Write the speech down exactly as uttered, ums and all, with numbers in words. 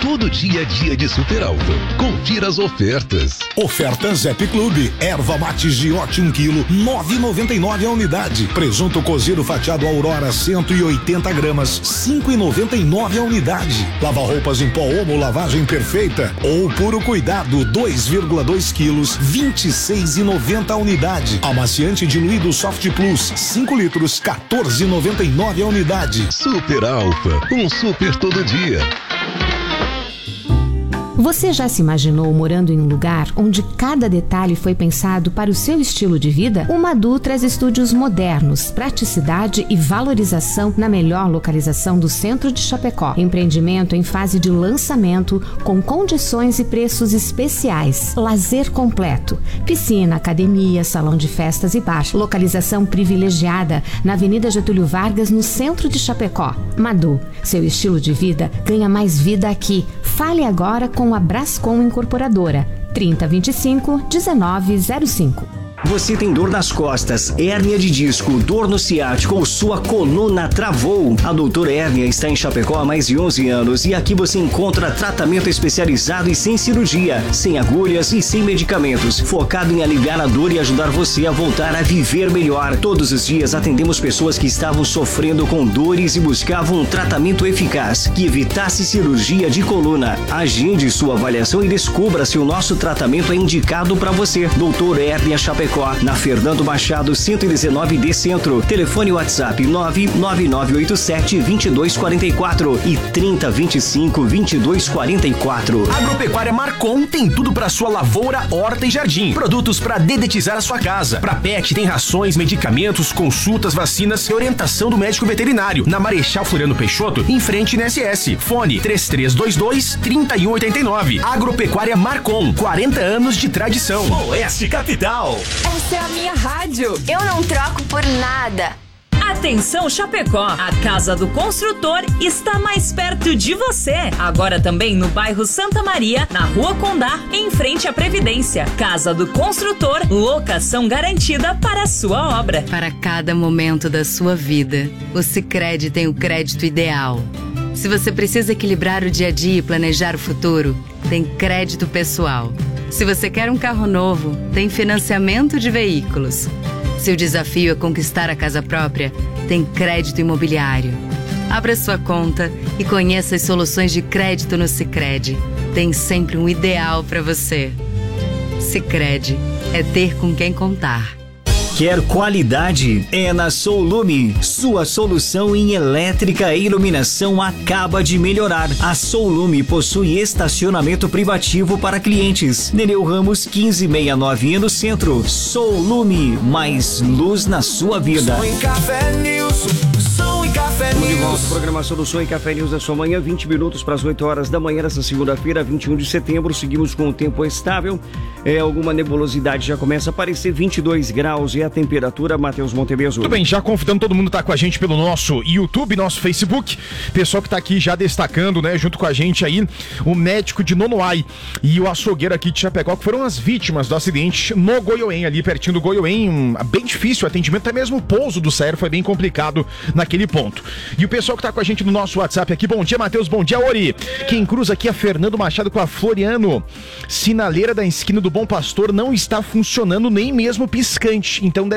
Todo dia é dia de Super Alfa. Confira as ofertas. Ofertas Zep Clube. Erva mate Giote um quilo, nove reais e noventa e nove centavos a unidade. Presunto cozido fatiado Aurora cento e oitenta gramas, cinco reais e noventa e nove centavos a unidade. Lava roupas em pó Omo lavagem perfeita ou puro cuidado dois vírgula dois quilos, vinte e seis reais e noventa centavos a unidade. Amaciante diluído Soft Plus cinco litros, quatorze reais e noventa e nove centavos a unidade. Super Alfa, um super todo dia. Você já se imaginou morando em um lugar onde cada detalhe foi pensado para o seu estilo de vida? O Madu traz estúdios modernos, praticidade e valorização na melhor localização do centro de Chapecó. Empreendimento em fase de lançamento com condições e preços especiais. Lazer completo. Piscina, academia, salão de festas e bar. Localização privilegiada na Avenida Getúlio Vargas, no centro de Chapecó. Madu, seu estilo de vida ganha mais vida aqui. Fale agora com a Brascom Incorporadora, trinta, vinte e cinco, dezenove, zero cinco. Você tem dor nas costas, hérnia de disco, dor no ciático ou sua coluna travou? A Doutora Hérnia está em Chapecó há mais de onze anos e aqui você encontra tratamento especializado e sem cirurgia, sem agulhas e sem medicamentos, focado em aliviar a dor e ajudar você a voltar a viver melhor. Todos os dias atendemos pessoas que estavam sofrendo com dores e buscavam um tratamento eficaz que evitasse cirurgia de coluna. Agende sua avaliação e descubra se o nosso tratamento é indicado para você. Doutora Hérnia Chapecó, na Fernando Machado cento e dezenove D Centro. Telefone WhatsApp nove nove nove oito sete, dois dois quatro quatro e trinta, vinte e cinco, vinte e dois quarenta e quatro. Agropecuária Marcon tem tudo para sua lavoura, horta e jardim. Produtos para dedetizar a sua casa. Para pet tem rações, medicamentos, consultas, vacinas e orientação do médico veterinário. Na Marechal Floriano Peixoto, em frente na S S. Fone três três dois dois, trinta e um oitenta e nove. Agropecuária Marcon, quarenta anos de tradição. Oeste Capital. Essa é a minha rádio. Eu não troco por nada. Atenção Chapecó, a Casa do Construtor está mais perto de você. Agora também no bairro Santa Maria, na Rua Condá, em frente à Previdência. Casa do Construtor, locação garantida para a sua obra. Para cada momento da sua vida, o Sicredi tem o crédito ideal. Se você precisa equilibrar o dia a dia e planejar o futuro, tem crédito pessoal. Se você quer um carro novo, tem financiamento de veículos. Se o desafio é conquistar a casa própria, tem crédito imobiliário. Abra sua conta e conheça as soluções de crédito no Sicredi. Tem sempre um ideal para você. Sicredi é ter com quem contar. Quer qualidade? É na Soulume. Sua solução em elétrica e iluminação acaba de melhorar. A Soulume possui estacionamento privativo para clientes. Nereu Ramos quinze sessenta e nove no centro. Soulume, mais luz na sua vida. Som e Café News. Som e Café News. De volta, programação do Som e Café News da sua manhã, vinte minutos para as oito horas da manhã desta segunda-feira, vinte e um de setembro. Seguimos com o tempo estável. É, alguma nebulosidade já começa a aparecer, vinte e dois graus e a temperatura. Matheus Montebeso. Tudo bem, já convidando todo mundo a estar com a gente pelo nosso YouTube, nosso Facebook. Pessoal que está aqui já destacando, né, junto com a gente aí, o médico de Nonoai e o açougueiro aqui de Chapecó, que foram as vítimas do acidente no Goiôém, ali pertinho do Goiôém. Um, bem difícil o atendimento, até mesmo o pouso do Saer foi bem complicado naquele ponto. E o pessoal que está com a gente no nosso WhatsApp aqui, bom dia, Matheus, bom dia, Ori. Quem cruza aqui é Fernando Machado com a Floriano. Sinaleira da esquina do Bom Pastor não está funcionando nem mesmo piscante, então deve